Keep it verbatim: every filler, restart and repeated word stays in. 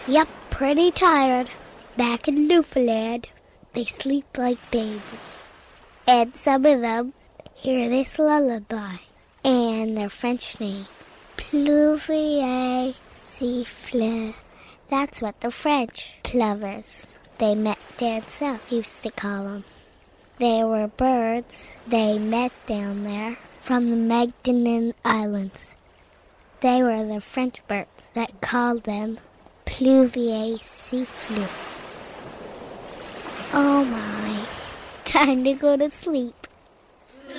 Yep, pretty tired. Back in Newfoundland, they sleep like babies. And some of them hear this lullaby. And their French name, Pluvier siffle. That's what the French plovers they met down south used to call them. They were birds they met down there from the Magdalen Islands. They were the French birds that called them Pluvier siffle. Oh my, time to go to sleep.